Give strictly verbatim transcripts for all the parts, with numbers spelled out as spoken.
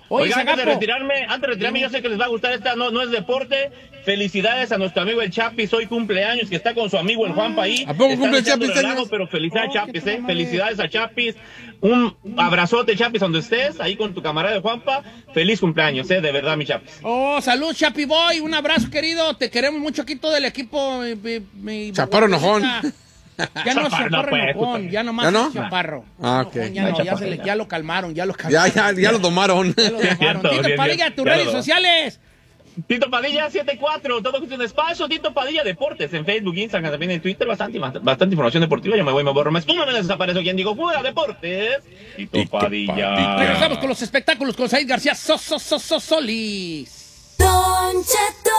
Oye, Oiga, antes de Zagapo. retirarme, antes de retirarme, yo sé que les va a gustar esta, no, no es deporte. Felicidades a nuestro amigo el Chapis, hoy cumpleaños, que está con su amigo el Juanpa ahí. ¿A poco Están cumple el echando Chapis relajo, años? pero felicidades, Oh, Chapis, qué eh. madre. Felicidades a Chapis. Un abrazote, Chapis, donde estés, ahí con tu camarada de Juanpa. Feliz cumpleaños, eh, de verdad, mi Chapis. Oh, salud, Chapi Boy. Un abrazo, querido. Te queremos mucho aquí todo el equipo. Mi, mi, mi Chaparro enojón. Ya no es Chaparro, Chaparro pues, enojón, pues. ya nomás ¿Ya no? es Chaparro. Ah, ok. Ya, no, ya, se le- ya lo calmaron, ya lo Ya, calmaron. ya, ya lo tomaron. Ya lo calmaron. Cierto, Tito bien, Padilla, bien. tus Ya redes lo- sociales. Tito Padilla setenta y cuatro, todo cuestión de espacio. Tito Padilla Deportes en Facebook, Instagram, también en Twitter. Bastante, bastante información deportiva. Yo me voy, me borro, me espumo, me desaparezco. ¿Quién digo? Fuera Deportes. Tito, Tito Padilla. Padilla. Regresamos con los espectáculos con Said García so, so, so, so, Solís. Don Cheto.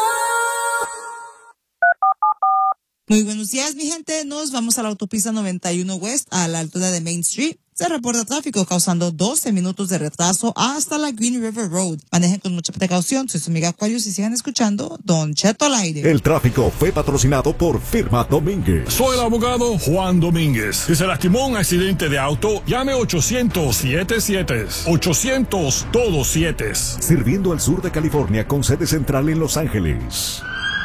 Muy buenos días, mi gente. Nos vamos a la autopista noventa y uno West, a la altura de Main Street. Se reporta tráfico causando doce minutos de retraso hasta la Green River Road. Manejen con mucha precaución. Soy su amiga Aquarius y sigan escuchando Don Cheto al aire. El tráfico fue patrocinado por Firma Domínguez. Soy el abogado Juan Domínguez. Si se lastimó en un accidente de auto, llame ochocientos siete siete. ochocientos todos siete. Sirviendo al sur de California con sede central en Los Ángeles.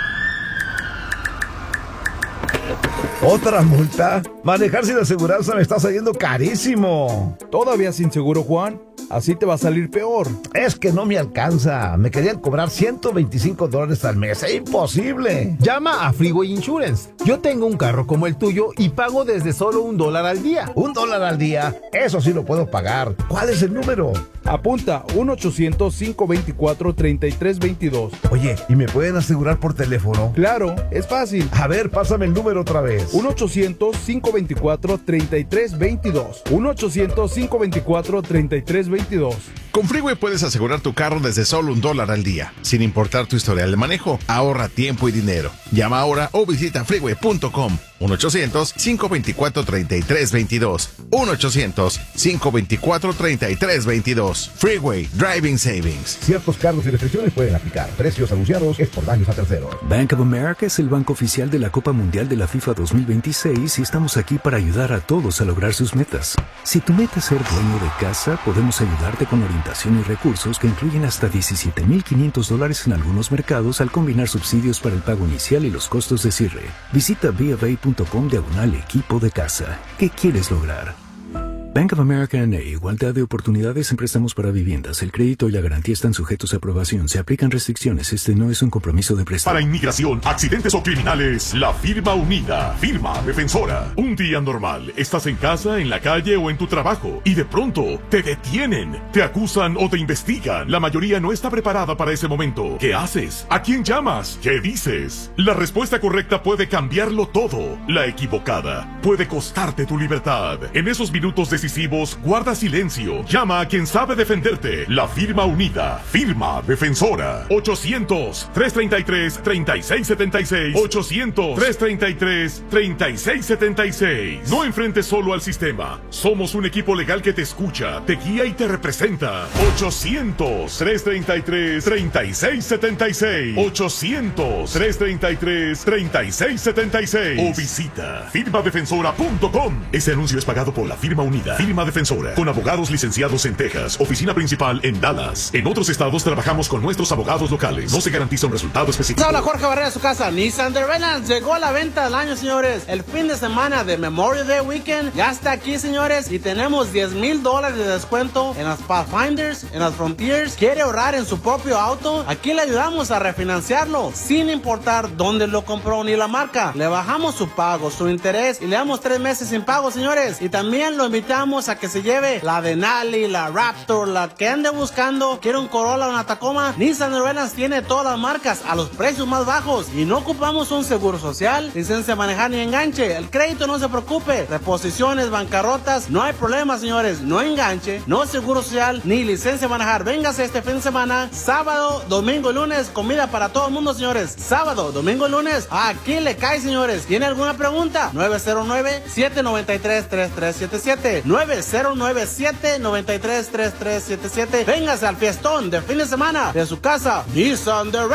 ¿Otra multa? Manejar sin aseguranza me está saliendo carísimo. ¿Todavía sin seguro, Juan? Así te va a salir peor. Es que no me alcanza. Me querían cobrar ciento veinticinco dólares al mes. ¡Es imposible! Llama a Freeway Insurance. Yo tengo un carro como el tuyo y pago desde solo un dólar al día. ¿Un dólar al día? Eso sí lo puedo pagar. ¿Cuál es el número? Apunta uno ochocientos, cinco veinticuatro, treinta y tres veintidós. Oye, ¿y me pueden asegurar por teléfono? Claro, es fácil. A ver, pásame el número otra vez. uno ochocientos, cinco veinticuatro, treinta y tres veintidós. uno ochocientos, cinco veinticuatro, treinta y tres veintidós. Con Freeway puedes asegurar tu carro desde solo un dólar al día. Sin importar tu historial de manejo, ahorra tiempo y dinero. Llama ahora o visita freeway punto com. uno ochocientos, cinco veinticuatro, treinta y tres veintidós. uno ochocientos, cinco veinticuatro, treinta y tres veintidós. Freeway Driving Savings. Ciertos cargos y restricciones pueden aplicar. Precios anunciados es por daños a terceros. Bank of America es el banco oficial de la Copa Mundial de la FIFA dos mil veintiséis y estamos aquí para ayudar a todos a lograr sus metas. Si tu meta es ser dueño de casa, podemos ayudarte con orientación y recursos que incluyen hasta diecisiete mil quinientos dólares en algunos mercados al combinar subsidios para el pago inicial y los costos de cierre. Visita b of a punto com diagonal equipo de casa. ¿Qué quieres lograr? Bank of America N A. Igualdad de oportunidades en préstamos para viviendas. El crédito y la garantía están sujetos a aprobación. Se aplican restricciones. Este no es un compromiso de préstamo. Para inmigración, accidentes o criminales, la firma unida. Firma defensora. Un día normal. Estás en casa, en la calle o en tu trabajo y de pronto te detienen, te acusan o te investigan. La mayoría no está preparada para ese momento. ¿Qué haces? ¿A quién llamas? ¿Qué dices? La respuesta correcta puede cambiarlo todo. La equivocada puede costarte tu libertad. En esos minutos de guarda silencio. Llama a quien sabe defenderte. La firma unida. Firma defensora. ochocientos, tres treinta y tres, treinta y seis setenta y seis. ochocientos, tres treinta y tres, treinta y seis setenta y seis. No enfrentes solo al sistema. Somos un equipo legal que te escucha, te guía y te representa. ochocientos, tres treinta y tres, treinta y seis setenta y seis. ochocientos, tres treinta y tres, treinta y seis setenta y seis. O visita firma defensora punto com. Este anuncio es pagado por la firma unida. Firma defensora, con abogados licenciados en Texas, oficina principal en Dallas. En otros estados trabajamos con nuestros abogados locales. No se garantiza un resultado específico. Habla Jorge Barrera de su casa. Nissan de Redlands llegó a la venta del año, señores. El fin de semana de Memorial Day Weekend ya está aquí, señores. Y tenemos diez mil dólares de descuento en las Pathfinders, en las Frontiers. ¿Quiere ahorrar en su propio auto? Aquí le ayudamos a refinanciarlo sin importar dónde lo compró ni la marca. Le bajamos su pago, su interés y le damos tres meses sin pago, señores. Y también lo invitamos a que se lleve la Denali, la Raptor, la que ande buscando. ¿Quiere un Corolla o una Tacoma? Nissan de Redlands tiene todas las marcas a los precios más bajos y no ocupamos un seguro social, licencia de manejar ni enganche. El crédito no se preocupe. Reposiciones, bancarrotas, no hay problema, señores. No enganche, no seguro social ni licencia de manejar. Véngase este fin de semana, sábado, domingo y lunes, comida para todo el mundo, señores. Sábado, domingo y lunes, aquí le cae, señores. ¿Tiene alguna pregunta? nueve cero nueve, siete nueve tres, tres tres siete siete. nueve cero nueve, siete nueve tres, tres tres siete siete. Véngase al fiestón de fin de semana de su casa Nissan de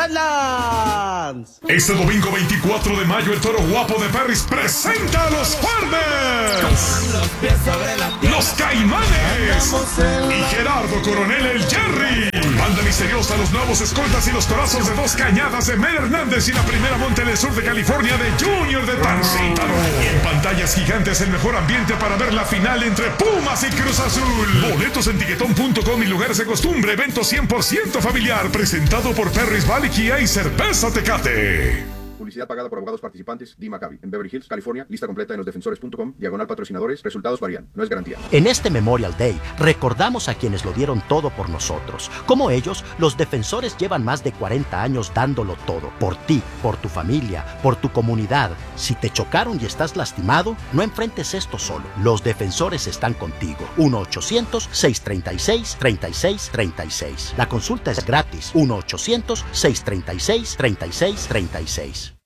Redlands. Este domingo veinticuatro de mayo, el Toro Guapo de Perris presenta a los Farmers, los Caimanes y Gerardo Coronel el Jerry. misteriosa, los nuevos escoltas y los corazos de Dos Cañadas de Mel Hernández y la primera monte del sur de California de Junior de Tancítaro. Y en pantallas gigantes el mejor ambiente para ver la final entre Pumas y Cruz Azul. Boletos en tiquetón punto com y lugares de costumbre. Evento cien por ciento familiar presentado por Perris Valley Kia y Cerveza Tecate. Publicidad pagada por abogados participantes. D. Maccabi. En Beverly Hills, California. Lista completa en los defensores punto com. Diagonal patrocinadores. Resultados varían. No es garantía. En este Memorial Day, recordamos a quienes lo dieron todo por nosotros. Como ellos, los defensores llevan más de cuarenta años dándolo todo. Por ti, por tu familia, por tu comunidad. Si te chocaron y estás lastimado, no enfrentes esto solo. Los defensores están contigo. uno ochocientos, seiscientos treinta y seis, treinta y seis treinta y seis. La consulta es gratis. uno ochocientos, seiscientos treinta y seis, treinta y seis treinta y seis.